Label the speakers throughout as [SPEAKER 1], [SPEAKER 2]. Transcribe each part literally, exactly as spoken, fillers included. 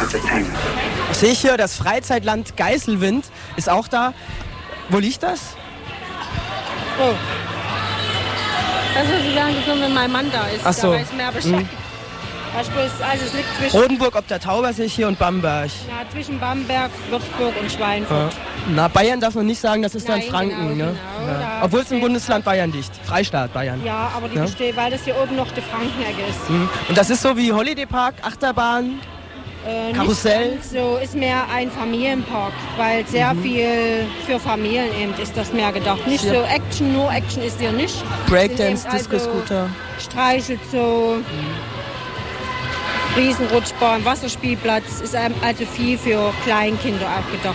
[SPEAKER 1] Ich sehe hier, das Freizeitland Geiselwind ist auch da. Wo liegt das?
[SPEAKER 2] Oh. Das ist sozusagen so, wenn mein Mann da ist.
[SPEAKER 1] Ach so.
[SPEAKER 2] Da weiß mehr Bescheid. Mhm. Also es liegt zwischen
[SPEAKER 1] Rodenburg ob der Tauber sehe ich hier und Bamberg.
[SPEAKER 2] Ja, zwischen Bamberg, Würzburg und Schweinfurt.
[SPEAKER 1] Ja. Na, Bayern darf man nicht sagen, das ist
[SPEAKER 2] Nein,
[SPEAKER 1] dann Franken.
[SPEAKER 2] genau,
[SPEAKER 1] ne?
[SPEAKER 2] genau.
[SPEAKER 1] Ja. Obwohl es im Bundesland Bayern liegt. Freistaat Bayern.
[SPEAKER 2] Ja, aber die
[SPEAKER 1] ja?
[SPEAKER 2] besteht, weil das hier oben noch die Frankenecke ist.
[SPEAKER 1] Mhm. Und das ist so wie Holiday Park, Achterbahn,
[SPEAKER 2] äh,
[SPEAKER 1] Karussell?
[SPEAKER 2] Nicht so, ist mehr ein Familienpark, weil sehr mhm. viel für Familien eben ist das mehr gedacht. Nicht ja. so Action, nur Action ist hier nicht.
[SPEAKER 1] Breakdance, Disco-Scooter.
[SPEAKER 2] Also Streichelzoo. Mhm. Riesenrutschbahn, Wasserspielplatz, ist also viel für Kleinkinder auch gedacht.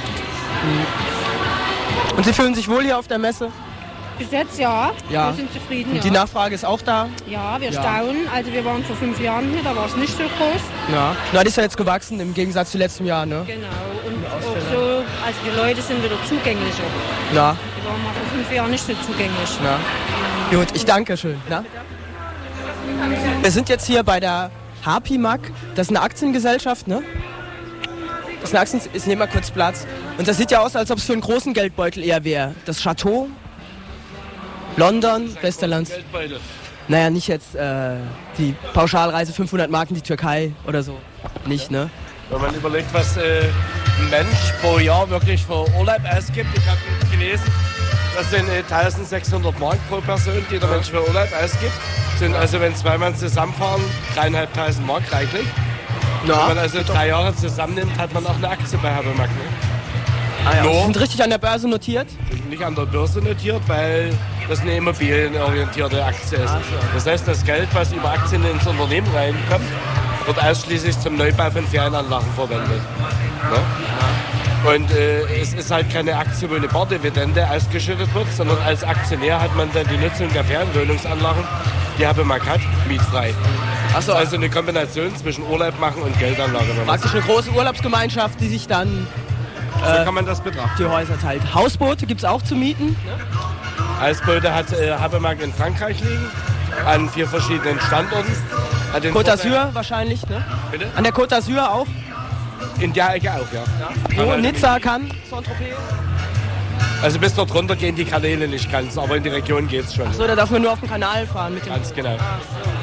[SPEAKER 1] Und Sie fühlen sich wohl hier auf der Messe?
[SPEAKER 2] Bis jetzt ja,
[SPEAKER 1] ja.
[SPEAKER 2] wir sind zufrieden.
[SPEAKER 1] Und
[SPEAKER 2] ja.
[SPEAKER 1] die Nachfrage ist auch da?
[SPEAKER 2] Ja, wir
[SPEAKER 1] ja.
[SPEAKER 2] staunen. Also wir waren vor fünf Jahren hier, da war es nicht so groß.
[SPEAKER 1] Ja, Na, das ist ja jetzt gewachsen im Gegensatz zu letzten Jahren, ne?
[SPEAKER 2] Genau, und auch so, also die Leute sind wieder zugänglicher.
[SPEAKER 1] Ja.
[SPEAKER 2] Die waren mal vor fünf Jahren nicht so zugänglich.
[SPEAKER 1] Ja. Gut, ich danke schön. Na? Wir sind jetzt hier bei der Hapimak, das ist eine Aktiengesellschaft, ne? Das ist eine Aktien, ich nehme mal kurz Platz. Und das sieht ja aus, als ob es für einen großen Geldbeutel eher wäre. Das Chateau, London, Westerland. Naja, nicht jetzt äh, die Pauschalreise fünfhundert Mark in die Türkei oder so. Nicht, ne?
[SPEAKER 3] Wenn man überlegt, was äh, ein Mensch pro Jahr wirklich für Urlaub ausgibt. Ich habe gelesen, das sind äh, eintausendsechshundert Mark pro Person, die der Mensch für Urlaub ausgibt. Sind also, wenn zwei Mann zusammenfahren, dreieinhalbtausend Mark reichlich. Ja, wenn man also drei Jahre zusammennimmt, hat man auch eine Aktie bei Habermack. Ne?
[SPEAKER 1] Ah ja. Sie sind richtig an der Börse notiert?
[SPEAKER 3] Sind nicht an der Börse notiert, weil das eine immobilienorientierte Aktie ist. So. Das heißt, das Geld, was über Aktien ins Unternehmen reinkommt, wird ausschließlich zum Neubau von Ferienanlagen verwendet. Ne? Und äh, es ist halt keine Aktie, wo eine Bardividende ausgeschüttet wird, sondern als Aktionär hat man dann die Nutzung der Ferienwohnungsanlagen, die Habermack hat, mietfrei. Ach so. Also eine Kombination zwischen Urlaub machen und Geldanlage.
[SPEAKER 1] Praktisch eine große Urlaubsgemeinschaft, die sich dann
[SPEAKER 3] äh, so kann man das betrachten.
[SPEAKER 1] Die Häuser teilt. Hausboote gibt es auch zu mieten?
[SPEAKER 3] Ja. Hausboote hat äh, Habermack in Frankreich liegen, an vier verschiedenen Standorten.
[SPEAKER 1] Côte d'Azur wahrscheinlich, ne?
[SPEAKER 3] Bitte?
[SPEAKER 1] An der Côte d'Azur auch?
[SPEAKER 3] In der Ecke auch, ja.
[SPEAKER 1] ja. Wo? Nizza, Cannes, Saint-Tropez?
[SPEAKER 3] Also bis dort runter gehen die Kanäle nicht ganz, aber in die Region geht's schon.
[SPEAKER 1] Ach so, da darf man nur auf dem Kanal fahren. Mit dem
[SPEAKER 3] ganz genau.
[SPEAKER 1] Ah,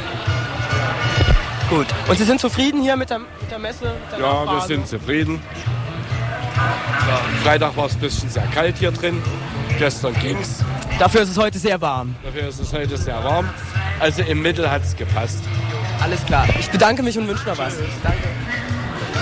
[SPEAKER 1] so. Gut. Und Sie sind zufrieden hier mit der, mit der Messe? Mit der
[SPEAKER 3] ja,
[SPEAKER 1] Nachfrage?
[SPEAKER 3] wir sind zufrieden. Ja, Freitag war es ein bisschen sehr kalt hier drin. Gestern ging's.
[SPEAKER 1] Dafür ist es heute sehr warm.
[SPEAKER 3] Dafür ist es heute sehr warm. Also im Mittel hat es gepasst.
[SPEAKER 1] Alles klar. Ich bedanke mich und wünsche noch was.
[SPEAKER 3] Danke.